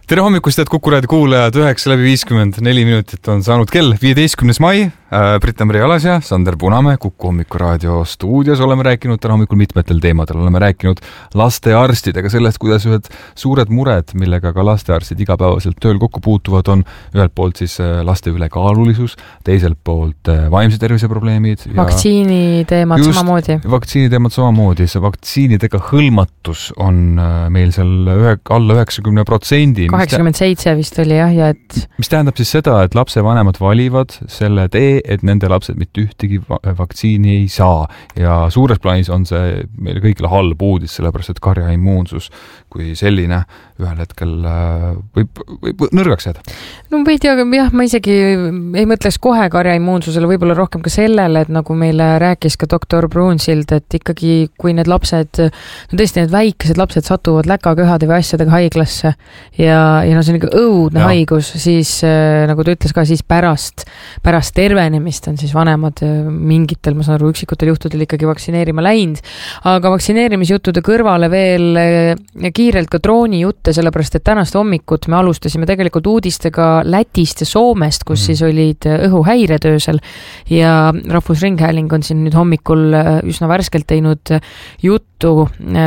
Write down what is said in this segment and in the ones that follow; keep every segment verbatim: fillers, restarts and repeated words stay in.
tere hommikust, et Kuku Raadio kuulajad, üheksa läbi viiskümmend neli minutit on saanud kell, viieteistkümnes mai, Brit-Maria Alasja, Sander Punamäe, Kuku Hommikuraadio stuudios oleme rääkinud täna hommikul mitmetel teemadel, oleme rääkinud lastearstidega sellest, kuidas ühed suured mured, millega ka lastearstid igapäevaselt tööl kokku puutuvad, on ühelt poolt siis laste ülekaalulisus, teiselt poolt vaimse tervise probleemid. Vaktsiini teemad just, samamoodi. Vaktsiini teemad samamoodi, see vaktsiinidega hõlmatus on meil seal ühe, alla üheksakümne protsendi. kaheksakümmend seitse vist oli jah, ja et... Mis tähendab siis seda, et lapsevanemad valivad selle tee, et nende lapsed mitte ühtegi vaktsiini ei saa. Ja suures plaanis on see meile kõigile halb uudis, sellepärast et karja immuunsus kui selline ühel hetkel võib, võib nõrgaks jääda. No ma ei tea, jah, ma isegi ei mõtleks kohe karja immuunsusele, võib-olla rohkem ka sellele, et nagu meile rääkis ka doktor Bruunsild, et ikkagi kui need lapsed, no tõesti need väikesed lapsed satuvad läkaköhade või asjadega haiglasse ja, ja no see on ikka õudne ja. haigus, siis nagu ta ütles ka, siis pärast, pärast tervenemist on siis vanemad mingitel, ma saan aru, üksikutel juhtudel ikkagi vaktsineerima läinud, aga vaktsineerimisjuttude kõrvale veel kiirelt ka drooni jutte, sellepärast et tänast hommikut me alustasime tegelikult uudistega Lätist ja Soomest, kus mm. siis olid õhuhäired öösel ja Rahvusringhääling on siin nüüd hommikul üsna värskelt teinud juttu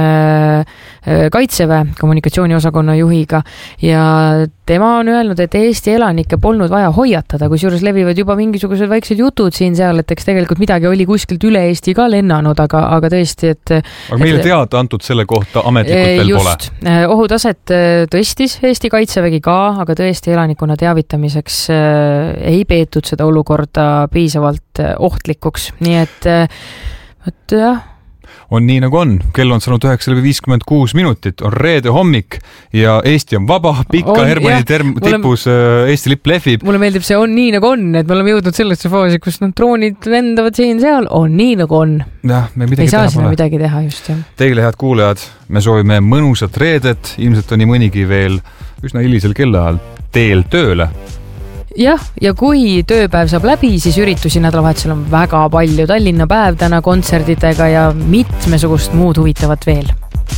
Kaitseväe kommunikatsiooniosakonna juhiga ja tema on öelnud, et Eesti elanikke polnud vaja hoiatada, kui juures levivad juba mingisugused väiksed jutud siin seal, et eks tegelikult midagi oli kuskilt üle Eesti ka lennanud, aga, aga tõesti, et... Aga meile teada antud selle kohta ametlikult veel just, pole. Ohutaset tõstis Eesti Kaitsevägi ka, aga tõesti elanikkonna teavitamiseks ei peetud seda olukorda piisavalt ohtlikuks. Nii et, et jah, on nii nagu on. Kell on saanud üheksa läbi viiskümmend kuus minutit, on reede hommik ja Eesti on vaba, pikka on, Hermanni term, tipus mulle, Eesti lipp lehvib. Mulle meeldib see on nii nagu on, et me oleme jõudnud sellesse faasi, kus no, droonid lendavad siin seal, on nii nagu on. Ja, me ei saa sinna midagi teha just. Jah. Teile, head kuulajad, me soovime mõnusat reedet, ilmselt on nii mõnigi veel üsna hilisel kellaajal teel tööle. Jah, ja kui tööpäev saab läbi, siis üritusi nädalavahetusel on väga palju. Tallinna päev täna kontserditega ja mitmesugust muud huvitavat veel.